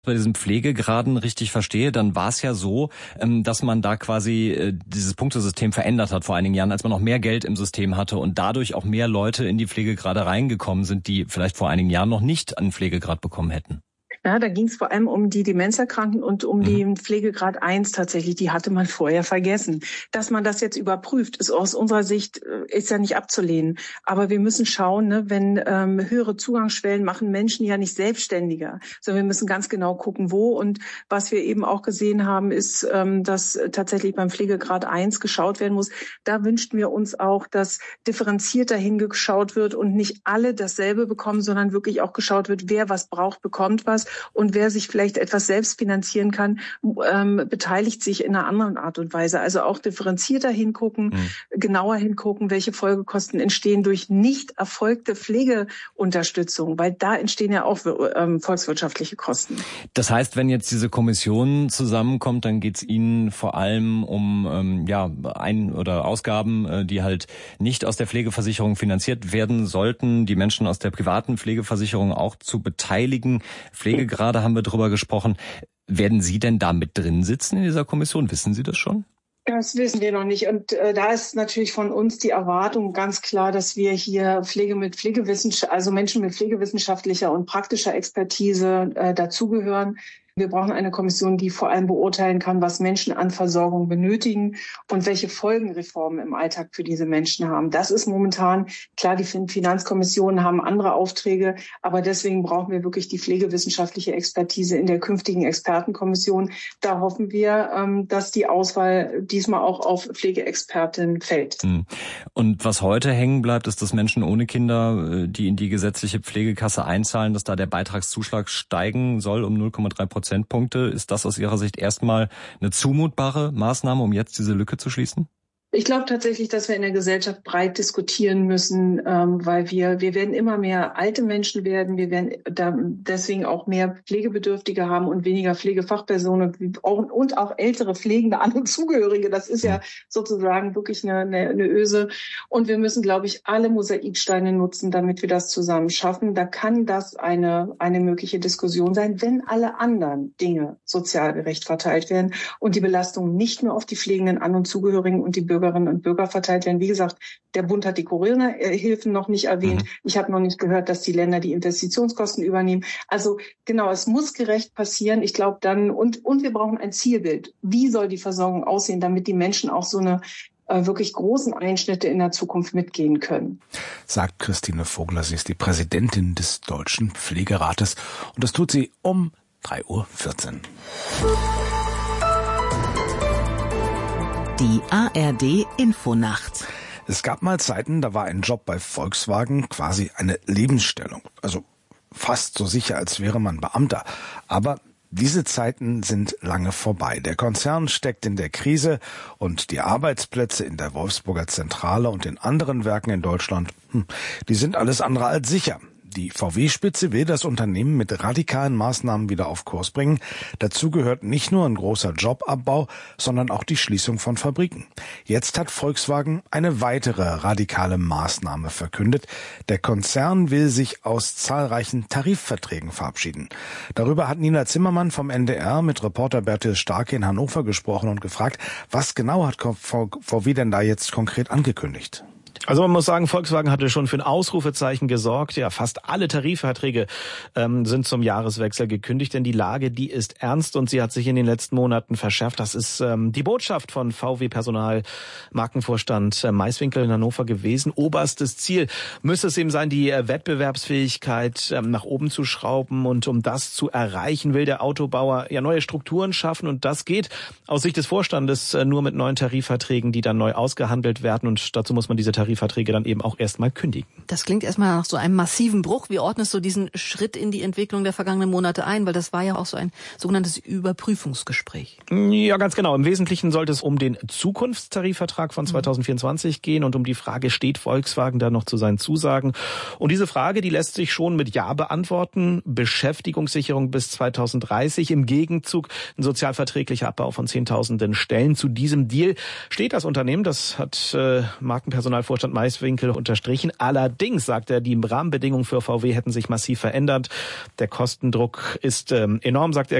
Bei diesen Pflegegraden richtig verstehe, dann war es ja so, dass man da quasi dieses Punktesystem verändert hat vor einigen Jahren, als man noch mehr Geld im System hatte und dadurch auch mehr Leute in die Pflegegrade reingekommen sind, die vielleicht vor einigen Jahren noch nicht einen Pflegegrad bekommen hätten. Ja, da ging es vor allem um die Demenzerkrankten und um den Pflegegrad 1 tatsächlich. Die hatte man vorher vergessen. Dass man das jetzt überprüft, ist aus unserer Sicht ist ja nicht abzulehnen. Aber wir müssen schauen, ne, wenn höhere Zugangsschwellen machen Menschen ja nicht selbstständiger, sondern wir müssen ganz genau gucken, wo. Und was wir eben auch gesehen haben, ist, dass tatsächlich beim Pflegegrad 1 geschaut werden muss. Da wünschten wir uns auch, dass differenzierter hingeschaut wird und nicht alle dasselbe bekommen, sondern wirklich auch geschaut wird, wer was braucht, bekommt was. Und wer sich vielleicht etwas selbst finanzieren kann, beteiligt sich in einer anderen Art und Weise. Also auch differenzierter hingucken, genauer hingucken, welche Folgekosten entstehen durch nicht erfolgte Pflegeunterstützung, weil da entstehen ja auch volkswirtschaftliche Kosten. Das heißt, wenn jetzt diese Kommission zusammenkommt, dann geht es Ihnen vor allem um oder Ausgaben, die halt nicht aus der Pflegeversicherung finanziert werden sollten, die Menschen aus der privaten Pflegeversicherung auch zu beteiligen. Pflegegrade haben wir drüber gesprochen. Werden Sie denn da mit drin sitzen in dieser Kommission? Wissen Sie das schon? Das wissen wir noch nicht. Und da ist natürlich von uns die Erwartung ganz klar, dass wir hier Menschen mit pflegewissenschaftlicher und praktischer Expertise dazugehören. Wir brauchen eine Kommission, die vor allem beurteilen kann, was Menschen an Versorgung benötigen und welche Folgen Reformen im Alltag für diese Menschen haben. Das ist momentan, klar, die Finanzkommissionen haben andere Aufträge, aber deswegen brauchen wir wirklich die pflegewissenschaftliche Expertise in der künftigen Expertenkommission. Da hoffen wir, dass die Auswahl diesmal auch auf Pflegeexpertin fällt. Und was heute hängen bleibt, ist, dass Menschen ohne Kinder, die in die gesetzliche Pflegekasse einzahlen, dass da der Beitragszuschlag steigen soll um 0,3 Prozentpunkte. Ist das aus Ihrer Sicht erstmal eine zumutbare Maßnahme, um jetzt diese Lücke zu schließen? Ich glaube tatsächlich, dass wir in der Gesellschaft breit diskutieren müssen, weil wir werden immer mehr alte Menschen werden. Wir werden deswegen auch mehr Pflegebedürftige haben und weniger Pflegefachpersonen und auch ältere pflegende An- und Zugehörige. Das ist ja sozusagen wirklich eine Öse. Und wir müssen, glaube ich, alle Mosaiksteine nutzen, damit wir das zusammen schaffen. Da kann das eine mögliche Diskussion sein, wenn alle anderen Dinge sozial gerecht verteilt werden und die Belastung nicht nur auf die pflegenden An- und Zugehörigen und die Bürgerinnen und Bürger verteilt werden. Wie gesagt, der Bund hat die Corona-Hilfen noch nicht erwähnt. Ich habe noch nicht gehört, dass die Länder die Investitionskosten übernehmen. Also genau, es muss gerecht passieren. Ich glaube dann, und wir brauchen ein Zielbild. Wie soll die Versorgung aussehen, damit die Menschen auch so eine wirklich großen Einschnitte in der Zukunft mitgehen können. Sagt Christine Vogler. Sie ist die Präsidentin des Deutschen Pflegerates. Und das tut sie um 3:14 Uhr. Die ARD Infonacht. Es gab mal Zeiten, da war ein Job bei Volkswagen quasi eine Lebensstellung. Also fast so sicher, als wäre man Beamter. Aber diese Zeiten sind lange vorbei. Der Konzern steckt in der Krise und die Arbeitsplätze in der Wolfsburger Zentrale und in anderen Werken in Deutschland, die sind alles andere als sicher. Die VW-Spitze will das Unternehmen mit radikalen Maßnahmen wieder auf Kurs bringen. Dazu gehört nicht nur ein großer Jobabbau, sondern auch die Schließung von Fabriken. Jetzt hat Volkswagen eine weitere radikale Maßnahme verkündet. Der Konzern will sich aus zahlreichen Tarifverträgen verabschieden. Darüber hat Nina Zimmermann vom NDR mit Reporter Bertil Starke in Hannover gesprochen und gefragt, was genau hat VW denn da jetzt konkret angekündigt? Also man muss sagen, Volkswagen hatte schon für ein Ausrufezeichen gesorgt. Ja, fast alle Tarifverträge sind zum Jahreswechsel gekündigt, denn die Lage, die ist ernst und sie hat sich in den letzten Monaten verschärft. Das ist die Botschaft von VW-Personal, Markenvorstand Maiswinkel in Hannover gewesen. Oberstes Ziel müsste es eben sein, die Wettbewerbsfähigkeit nach oben zu schrauben. Und um das zu erreichen, will der Autobauer ja neue Strukturen schaffen. Und das geht aus Sicht des Vorstandes nur mit neuen Tarifverträgen, die dann neu ausgehandelt werden. Und dazu muss man diese Tarifverträge dann eben auch erstmal kündigen. Das klingt erstmal nach so einem massiven Bruch. Wie ordnest du diesen Schritt in die Entwicklung der vergangenen Monate ein? Weil das war ja auch so ein sogenanntes Überprüfungsgespräch. Ja, ganz genau. Im Wesentlichen sollte es um den Zukunftstarifvertrag von 2024 gehen und um die Frage, steht Volkswagen da noch zu seinen Zusagen? Und diese Frage, die lässt sich schon mit Ja beantworten. Beschäftigungssicherung bis 2030. Im Gegenzug ein sozialverträglicher Abbau von Zehntausenden Stellen. Zu diesem Deal steht das Unternehmen. Das hat Markenpersonalvorstand Vorstand Maiswinkel unterstrichen. Allerdings sagt er, die Rahmenbedingungen für VW hätten sich massiv verändert. Der Kostendruck ist enorm, sagt er.